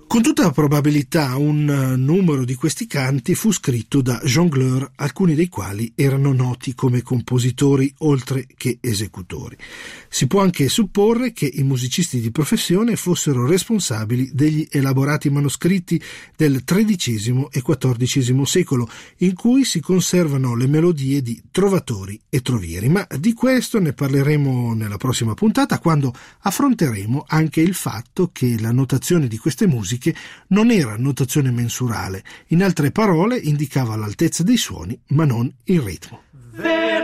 Con tutta probabilità un numero di questi canti fu scritto da jongleur, alcuni dei quali erano noti come compositori oltre che esecutori. Si può anche supporre che i musicisti di professione fossero responsabili degli elaborati manoscritti del XIII e XIV secolo, in cui si conservano le melodie di trovatori e trovieri, ma di questo ne parleremo nella prossima puntata, quando affronteremo anche il fatto che la notazione di queste musiche non era notazione mensurale, in altre parole indicava l'altezza dei suoni ma non il ritmo.